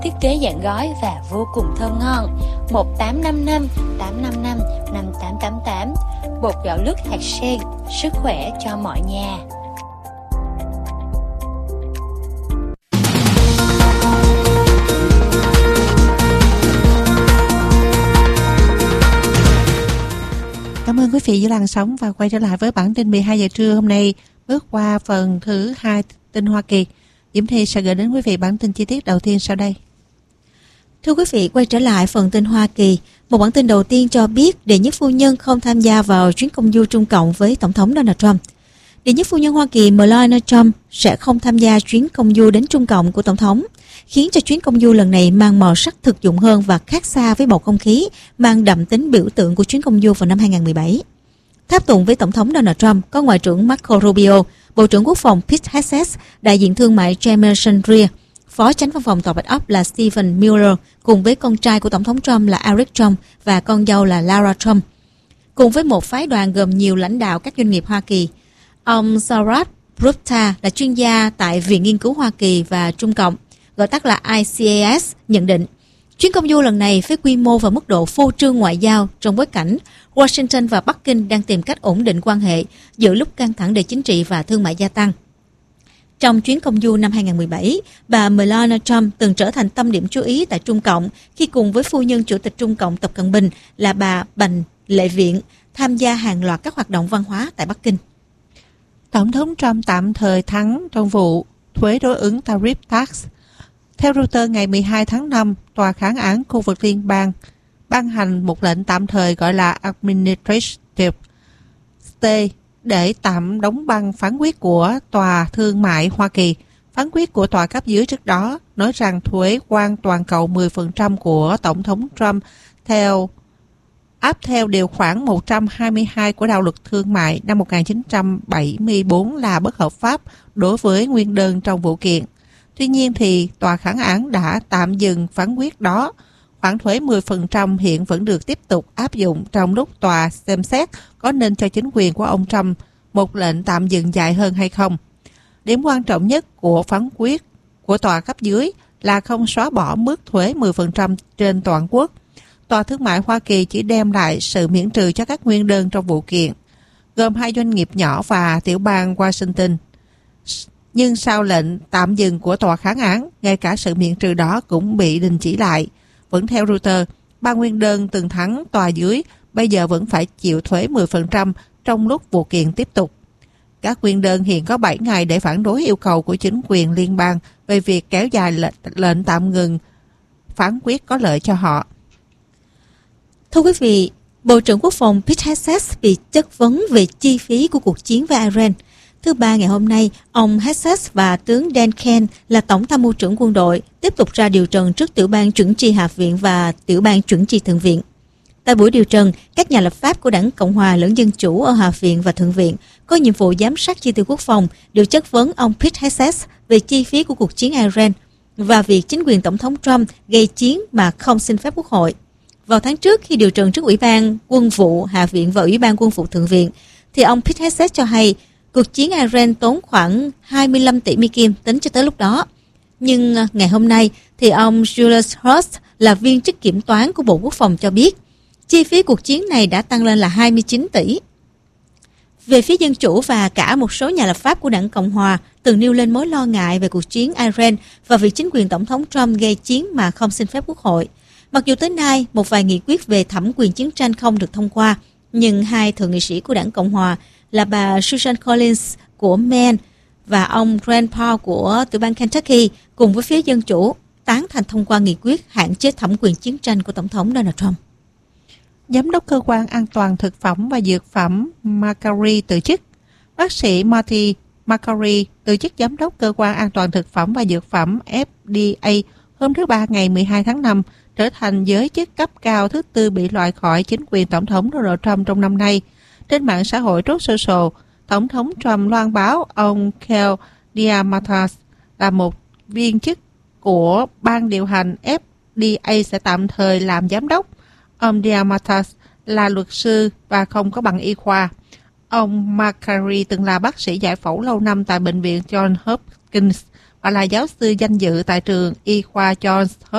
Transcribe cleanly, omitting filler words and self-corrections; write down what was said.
Thiết kế dạng gói và vô cùng thơm ngon. 1855 855 5888. Bột gạo lứt hạt sen, sức khỏe cho mọi nhà. Cảm ơn quý vị với làn sóng và quay trở lại với bản tin 12 giờ trưa hôm nay, bước qua phần thứ 2 tin Hoa Kỳ. Diễm Thi sẽ gửi đến quý vị bản tin chi tiết đầu tiên sau đây. Thưa quý vị, quay trở lại phần tin Hoa Kỳ. Một bản tin đầu tiên cho biết đệ nhất phu nhân không tham gia vào chuyến công du Trung Cộng với Tổng thống Donald Trump. Đệ nhất phu nhân Hoa Kỳ Melania Trump sẽ không tham gia chuyến công du đến Trung Cộng của Tổng thống, khiến cho chuyến công du lần này mang màu sắc thực dụng hơn và khác xa với bầu không khí mang đậm tính biểu tượng của chuyến công du vào năm 2017. Tháp tùng với Tổng thống Donald Trump có Ngoại trưởng Marco Rubio, Bộ trưởng Quốc phòng Pete Hegseth, đại diện thương mại James Chandria, Phó Chánh Văn phòng Tòa Bạch Ốc là Stephen Miller, cùng với con trai của Tổng thống Trump là Eric Trump và con dâu là Lara Trump, cùng với một phái đoàn gồm nhiều lãnh đạo các doanh nghiệp Hoa Kỳ. Ông Saurabh Gupta là chuyên gia tại Viện Nghiên cứu Hoa Kỳ và Trung Cộng, gọi tắt là ICAS, nhận định chuyến công du lần này với quy mô và mức độ phô trương ngoại giao trong bối cảnh Washington và Bắc Kinh đang tìm cách ổn định quan hệ giữa lúc căng thẳng địa chính trị và thương mại gia tăng. Trong chuyến công du năm 2017, bà Melania Trump từng trở thành tâm điểm chú ý tại Trung Cộng khi cùng với phu nhân Chủ tịch Trung Cộng Tập Cận Bình là bà Bành Lệ Viện tham gia hàng loạt các hoạt động văn hóa tại Bắc Kinh. Tổng thống Trump tạm thời thắng trong vụ thuế đối ứng tariff tax. Theo Reuters, ngày 12 tháng 5, Tòa kháng án khu vực liên bang ban hành một lệnh tạm thời gọi là Administrative Stay để tạm đóng băng phán quyết của Tòa Thương mại Hoa Kỳ. Phán quyết của tòa cấp dưới trước đó nói rằng thuế quan toàn cầu 10% của Tổng thống Trump áp theo điều khoản 122 của Đạo luật Thương mại năm 1974 là bất hợp pháp đối với nguyên đơn trong vụ kiện. Tuy nhiên thì tòa kháng án đã tạm dừng phán quyết đó. Khoản thuế 10% hiện vẫn được tiếp tục áp dụng trong lúc tòa xem xét có nên cho chính quyền của ông Trump một lệnh tạm dừng dài hơn hay không. Điểm quan trọng nhất của phán quyết của tòa cấp dưới là không xóa bỏ mức thuế 10% trên toàn quốc. Tòa Thương mại Hoa Kỳ chỉ đem lại sự miễn trừ cho các nguyên đơn trong vụ kiện, gồm 2 doanh nghiệp nhỏ và tiểu bang Washington. Nhưng sau lệnh tạm dừng của tòa kháng án, ngay cả sự miễn trừ đó cũng bị đình chỉ lại. Vẫn theo Reuters, 3 nguyên đơn từng thắng tòa dưới bây giờ vẫn phải chịu thuế 10% trong lúc vụ kiện tiếp tục. Các nguyên đơn hiện có 7 ngày để phản đối yêu cầu của chính quyền liên bang về việc kéo dài lệnh tạm ngừng phán quyết có lợi cho họ. Thưa quý vị, Bộ trưởng Quốc phòng Pete Hegseth bị chất vấn về chi phí của cuộc chiến với Iran. Thứ Ba ngày hôm nay, ông Hegseth và tướng Dan Kent là tổng tham mưu trưởng quân đội tiếp tục ra điều trần trước tiểu ban chuẩn tri Hạ viện và tiểu ban chuẩn tri Thượng viện. Tại buổi điều trần, các nhà lập pháp của Đảng Cộng hòa lẫn Dân chủ ở Hạ viện và Thượng viện có nhiệm vụ giám sát chi tiêu quốc phòng đều chất vấn ông Pete Hegseth về chi phí của cuộc chiến Iran và việc chính quyền Tổng thống Trump gây chiến mà không xin phép Quốc hội. Vào tháng trước, khi điều trần trước Ủy ban Quân vụ Hạ viện và Ủy ban Quân vụ Thượng viện, thì ông Pete Hegseth cho hay cuộc chiến Iran tốn khoảng 25 tỷ Mỹ Kim tính cho tới lúc đó. Nhưng ngày hôm nay, thì ông Julius Hurst là viên chức kiểm toán của Bộ Quốc phòng cho biết, chi phí cuộc chiến này đã tăng lên là 29 tỷ. Về phía Dân chủ và cả một số nhà lập pháp của Đảng Cộng hòa từng nêu lên mối lo ngại về cuộc chiến Iran và việc chính quyền Tổng thống Trump gây chiến mà không xin phép Quốc hội. Mặc dù tới nay, một vài nghị quyết về thẩm quyền chiến tranh không được thông qua, nhưng 2 thượng nghị sĩ của Đảng Cộng hòa là bà Susan Collins của Maine và ông Rand Paul của tiểu bang Kentucky cùng với phía Dân chủ tán thành thông qua nghị quyết hạn chế thẩm quyền chiến tranh của Tổng thống Donald Trump. Giám đốc Cơ quan An toàn Thực phẩm và Dược phẩm McCreary từ chức. Bác sĩ Marty McCreary từ chức Giám đốc Cơ quan An toàn Thực phẩm và Dược phẩm FDA hôm thứ Ba ngày 12 tháng 5, trở thành giới chức cấp cao thứ tư bị loại khỏi chính quyền Tổng thống Donald Trump trong năm nay. Trên mạng xã hội Truth Social, Tổng thống Trump loan báo ông Kel Diamandis là một viên chức của ban điều hành FDA sẽ tạm thời làm giám đốc. Ông Diamandis là luật sư và không có bằng y khoa. Ông McCreary từng là bác sĩ giải phẫu lâu năm tại Bệnh viện Johns Hopkins và là giáo sư danh dự tại trường y khoa Johns Hopkins.